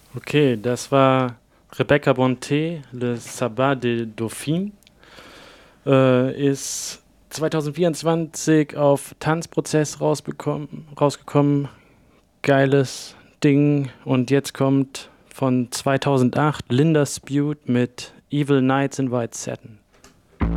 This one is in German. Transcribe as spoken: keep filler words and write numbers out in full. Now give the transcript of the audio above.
Okay, das war Rebecca Bonté, Le Sabbat des Dauphins. Äh, ist zwanzig vierundzwanzig auf Tanzprozess rausbekommen, rausgekommen. Geiles Ding. Und jetzt kommt von zweitausendacht Linda Spute mit Evil Nights in White Satin.